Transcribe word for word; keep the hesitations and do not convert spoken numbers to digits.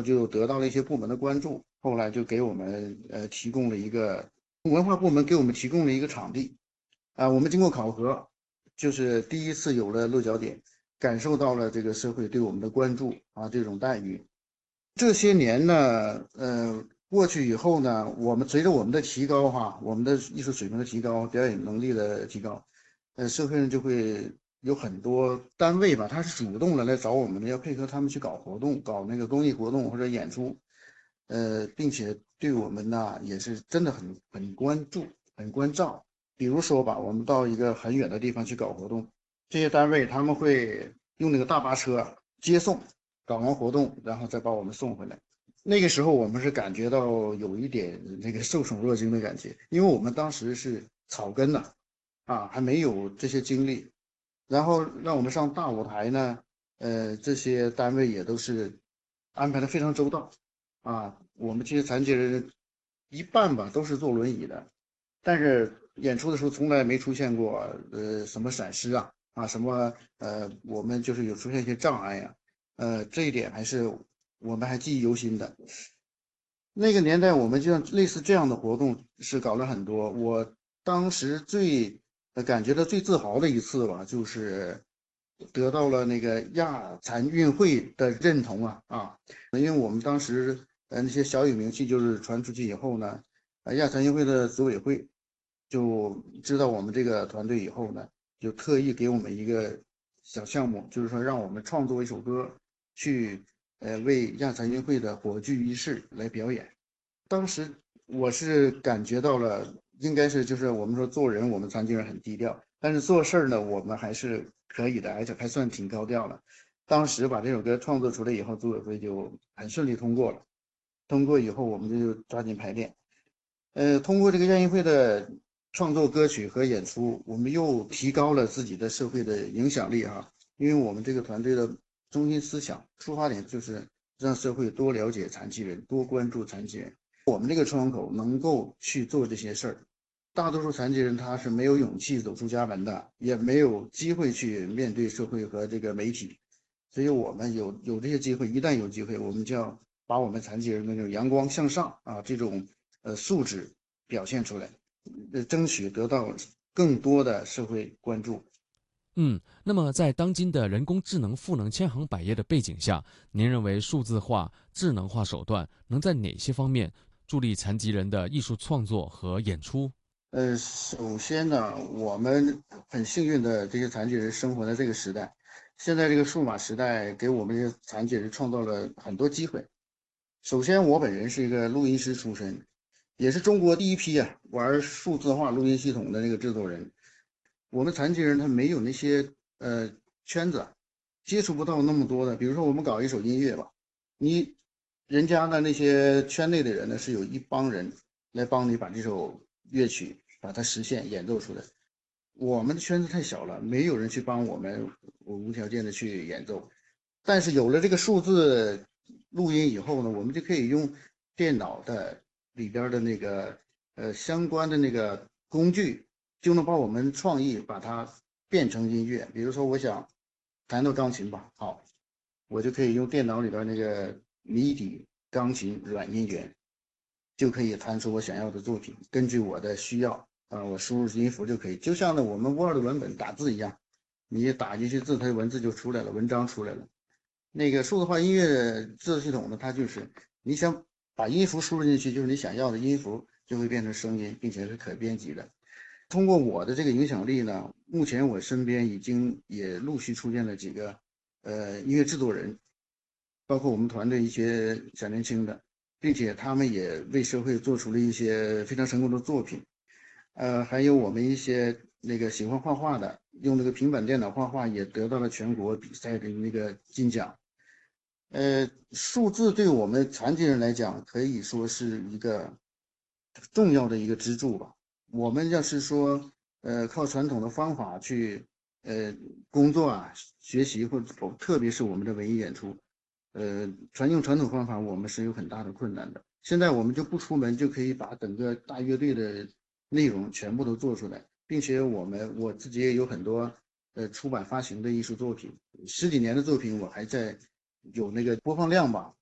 后就得到了一些部门的关注，后来就给我们呃提供了一个文化部门给我们提供了一个场地啊、呃，我们经过考核，就是第一次有了落脚点，感受到了这个社会对我们的关注啊，这种待遇。这些年呢，呃，过去以后呢，我们随着我们的提高哈，我们的艺术水平的提高，表演能力的提高，呃，社会上就会有很多单位吧，他是主动的来找我们的，要配合他们去搞活动，搞那个公益活动或者演出，呃，并且对我们呢也是真的很很关注、很关照。比如说吧，我们到一个很远的地方去搞活动，这些单位他们会用那个大巴车接送。搞完活动，然后再把我们送回来。那个时候我们是感觉到有一点那个受宠若惊的感觉，因为我们当时是草根呢，啊，还没有这些经历，然后让我们上大舞台呢，呃，这些单位也都是安排的非常周到，啊，我们这些残疾人一半吧都是坐轮椅的，但是演出的时候从来没出现过呃什么闪失啊啊什么呃我们就是有出现一些障碍呀、呃，这一点还是我们还记忆犹新的。那个年代，我们就像类似这样的活动是搞了很多。我当时最呃感觉到最自豪的一次吧，就是得到了那个亚残运会的认同啊啊！因为我们当时呃那些小有名气，就是传出去以后呢，呃亚残运会的组委会就知道我们这个团队以后呢，就特意给我们一个小项目，就是说让我们创作一首歌。去呃为亚残运会的火炬仪式来表演。当时我是感觉到了，应该是就是我们说做人，我们残疾人很低调，但是做事儿呢，我们还是可以的，而且还算挺高调的。当时把这首歌创作出来以后，组委会就很顺利通过了。通过以后，我们就抓紧排练。呃，通过这个亚运会的创作歌曲和演出，我们又提高了自己的社会的影响力啊。因为我们这个团队的中心思想出发点就是让社会多了解残疾人，多关注残疾人。我们这个窗口能够去做这些事儿，大多数残疾人他是没有勇气走出家门的，也没有机会去面对社会和这个媒体，所以我们有有这些机会，一旦有机会，我们就要把我们残疾人的那种阳光向上啊这种呃素质表现出来，呃，争取得到更多的社会关注。 嗯，那么在当今的人工智能赋能千行百业的背景下，您认为数字化、智能化手段能在哪些方面助力残疾人的艺术创作和演出？ 呃，首先呢，我们很幸运的这些残疾人生活在这个时代，现在这个数码时代给我们这些残疾人创造了很多机会。首先，我本人是一个录音师出身，也是中国第一批啊玩数字化录音系统的那个制作人。我们残疾人他没有那些呃圈子，接触不到那么多的。比如说，我们搞一首音乐吧，你人家的那些圈内的人呢，是有一帮人来帮你把这首乐曲把它实现演奏出来。我们的圈子太小了，没有人去帮我们无条件的去演奏。但是有了这个数字录音以后呢，我们就可以用电脑的里边的那个呃相关的那个工具，就能把我们创意把它变成音乐。比如说，我想弹到钢琴吧，好，我就可以用电脑里边那个迷底钢琴软音源，就可以弹出我想要的作品。根据我的需要啊、呃我输入音符就可以，就像呢我们 Word 文本打字一样，你打进去字，它的文字就出来了，文章出来了。那个数字化音乐制作系统呢，它就是你想把音符输入进去，就是你想要的音符就会变成声音，并且是可编辑的。通过我的这个影响力呢，目前我身边已经也陆续出现了几个呃音乐制作人，包括我们团队一些小年轻的，并且他们也为社会做出了一些非常成功的作品。呃，还有我们一些那个喜欢画画的，用那个平板电脑画画，也得到了全国比赛的那个金奖。呃，数字对我们残疾人来讲，可以说是一个重要的一个支柱吧。我们要是说，呃，靠传统的方法去，呃，工作啊、学习或者特别是我们的文艺演出，呃，传用传统方法，我们是有很大的困难的。现在我们就不出门，就可以把整个大乐队的内容全部都做出来，并且我们我自己也有很多呃出版发行的艺术作品，十几年的作品，我还在有那个播放量吧，